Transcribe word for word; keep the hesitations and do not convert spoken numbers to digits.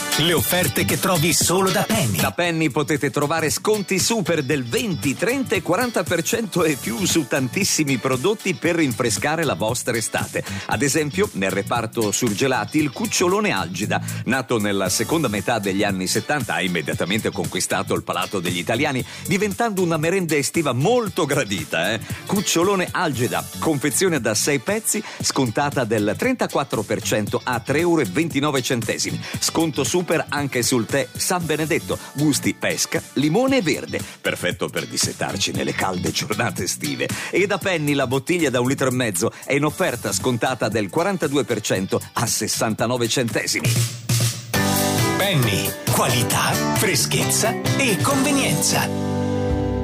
Le offerte che trovi solo da Penny. Da Penny potete trovare sconti super del venti, trenta e quaranta per cento e più su tantissimi prodotti per rinfrescare la vostra estate. Ad esempio, nel reparto surgelati, il cucciolone Algida, nato nella seconda metà degli anni settanta, ha immediatamente conquistato il palato degli italiani, diventando una merenda estiva molto gradita. Eh? Cucciolone Algida, confezione da sei pezzi, scontata del trentaquattro per cento a tre euro e ventinove centesimi. Sconto super anche sul tè San Benedetto, gusti pesca, limone e verde, perfetto per dissetarci nelle calde giornate estive. E da Penny la bottiglia da un litro e mezzo è in offerta scontata del quarantadue per cento a sessantanove centesimi. Penny, qualità, freschezza e convenienza.